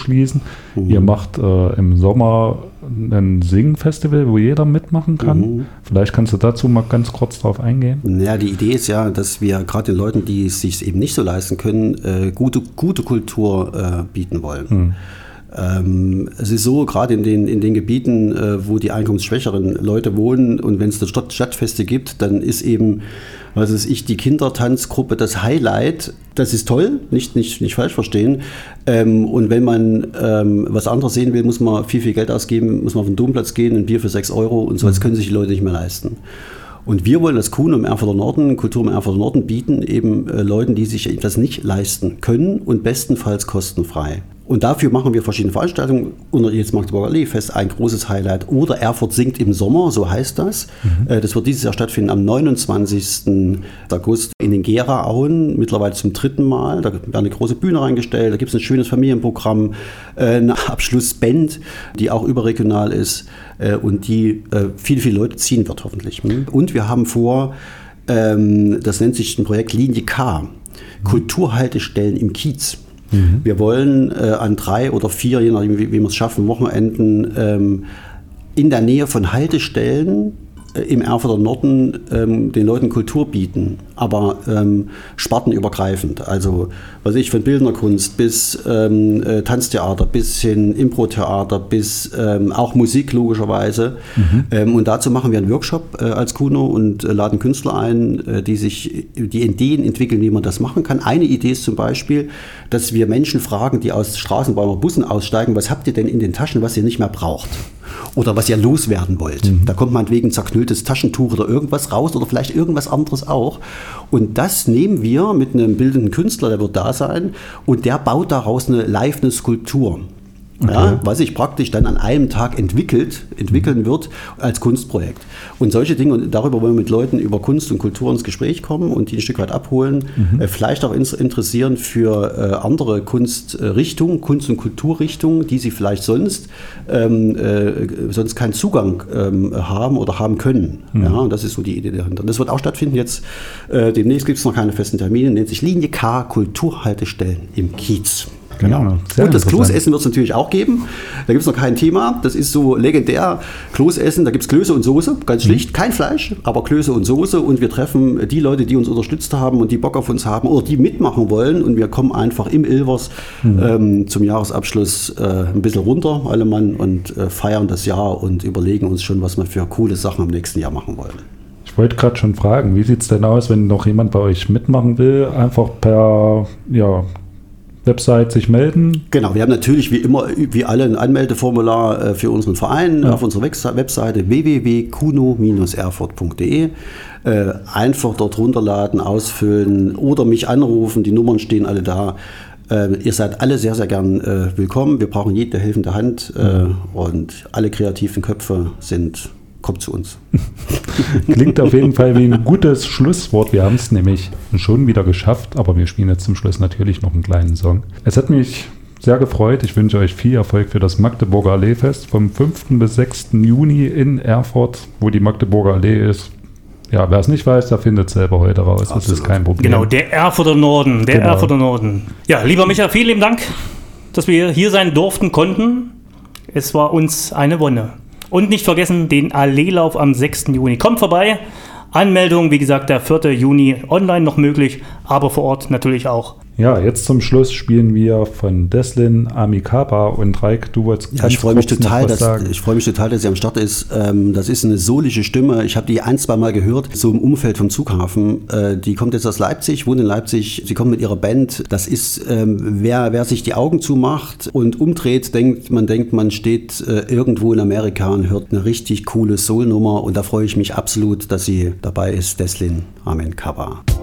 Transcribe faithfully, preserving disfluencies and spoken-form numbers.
auszuschließen. Mhm. Ihr macht äh, im Sommer ein Sing-Festival, wo jeder mitmachen kann. Mhm. Vielleicht kannst du dazu mal ganz kurz drauf eingehen. Ja, die Idee ist ja, dass wir gerade den Leuten, die es sich eben nicht so leisten können, äh, gute, gute Kultur äh, bieten wollen. Mhm. Ähm, es ist so, gerade in den, in den Gebieten, äh, wo die einkommensschwächeren Leute wohnen und wenn es da Stadt, Stadtfeste gibt, dann ist eben, was weiß ich, die Kindertanzgruppe das Highlight. Das ist toll, nicht, nicht, nicht falsch verstehen. Ähm, und wenn man ähm, was anderes sehen will, muss man viel, viel Geld ausgeben, muss man auf den Domplatz gehen, ein Bier für sechs Euro und so, das können sich die Leute nicht mehr leisten. Und wir wollen das Kuno im Erfurter Norden, Kultur im Erfurter Norden bieten, eben äh, Leuten, die sich das nicht leisten können und bestenfalls kostenfrei. Und dafür machen wir verschiedene Veranstaltungen, unter jetzt Magdeburger Allee-Fest, ein großes Highlight. Oder Erfurt singt im Sommer, so heißt das. Mhm. Das wird dieses Jahr stattfinden am neunundzwanzigsten August in den Geraauen, mittlerweile zum dritten Mal. Da wird eine große Bühne reingestellt, da gibt es ein schönes Familienprogramm, eine Abschlussband, die auch überregional ist und die viele, viele Leute ziehen wird hoffentlich. Und wir haben vor, das nennt sich ein Projekt Linie K, mhm. Kulturhaltestellen im Kiez. Wir wollen äh, an drei oder vier, je nachdem wie, wie wir es schaffen, Wochenenden ähm, in der Nähe von Haltestellen äh, im Erfurter Norden ähm, den Leuten Kultur bieten, aber ähm, spartenübergreifend. Also was ich von Bildnerkunst bis ähm, äh, Tanztheater, bis hin Impro-Theater, bis ähm, auch Musik logischerweise. Mhm. Ähm, und dazu machen wir einen Workshop äh, als Kuno und äh, laden Künstler ein, äh, die sich die Ideen entwickeln, wie man das machen kann. Eine Idee ist zum Beispiel, dass wir Menschen fragen, die aus Straßenbahnen oder Bussen aussteigen, was habt ihr denn in den Taschen, was ihr nicht mehr braucht? Oder was ihr loswerden wollt. Mhm. Da kommt meinetwegen zerknülltes Taschentuch oder irgendwas raus oder vielleicht irgendwas anderes auch. Und das nehmen wir mit einem bildenden Künstler, der wird da sein, und der baut daraus eine live eine Skulptur. Okay. Ja, was sich praktisch dann an einem Tag entwickelt, entwickeln mhm. wird als Kunstprojekt. Und solche Dinge, und darüber wollen wir mit Leuten über Kunst und Kultur ins Gespräch kommen und die ein Stück weit abholen, mhm. äh, vielleicht auch ins, interessieren für äh, andere Kunstrichtungen, Kunst- und Kulturrichtungen, die sie vielleicht sonst, ähm, äh, sonst keinen Zugang ähm, haben oder haben können. Mhm. Ja, und das ist so die Idee dahinter. Das wird auch stattfinden jetzt. Äh, demnächst gibt es noch keine festen Termine, nennt sich Linie K, Kulturhaltestellen im Kiez. Genau. Ja, und das Kloßessen wird es natürlich auch geben. Da gibt es noch kein Thema. Das ist so legendär. Kloßessen, da gibt es Klöße und Soße, ganz schlicht. Mhm. Kein Fleisch, aber Klöße und Soße. Und wir treffen die Leute, die uns unterstützt haben und die Bock auf uns haben oder die mitmachen wollen. Und wir kommen einfach im Ilvers mhm. ähm, zum Jahresabschluss äh, ein bisschen runter, alle Mann, und äh, feiern das Jahr und überlegen uns schon, was wir für coole Sachen im nächsten Jahr machen wollen. Ich wollte gerade schon fragen, wie sieht es denn aus, wenn noch jemand bei euch mitmachen will? Einfach per, ja, Website sich melden? Genau, wir haben natürlich wie immer, wie alle, ein Anmeldeformular für unseren Verein ja. auf unserer Webseite w w w punkt kuno Bindestrich erfurt punkt d e. Äh, einfach dort runterladen, ausfüllen oder mich anrufen, die Nummern stehen alle da. Äh, ihr seid alle sehr, sehr gern äh, willkommen. Wir brauchen jede helfende Hand äh, und alle kreativen Köpfe sind... Kommt zu uns. Klingt auf jeden Fall wie ein gutes Schlusswort. Wir haben es nämlich schon wieder geschafft, aber wir spielen jetzt zum Schluss natürlich noch einen kleinen Song. Es hat mich sehr gefreut. Ich wünsche euch viel Erfolg für das Magdeburger Allee-Fest vom fünften bis sechsten Juni in Erfurt, wo die Magdeburger Allee ist. Ja, wer es nicht weiß, der findet es selber heute raus. Absolut. Das ist kein Problem. Genau, der Erfurter Norden, der genau. Erfurter Norden. Ja, lieber Micha, vielen lieben Dank, dass wir hier sein durften, konnten. Es war uns eine Wonne. Und nicht vergessen, den Alleelauf am sechsten Juni. Kommt vorbei. Anmeldung, wie gesagt, der vierten Juni online noch möglich, aber vor Ort natürlich auch. Ja, jetzt zum Schluss spielen wir von Deslin Amikaba und Reik, du wolltest ja, ich freue mich total, dass ich freue mich total, dass sie am Start ist. Das ist eine solische Stimme. Ich habe die ein, zwei Mal gehört, so im Umfeld vom Zughafen. Die kommt jetzt aus Leipzig, wohnt in Leipzig. Sie kommt mit ihrer Band. Das ist, wer, wer sich die Augen zumacht und umdreht, denkt, man denkt, man steht irgendwo in Amerika und hört eine richtig coole Soul-Nummer. Und da freue ich mich absolut, dass sie dabei ist, Deslin Amikaba.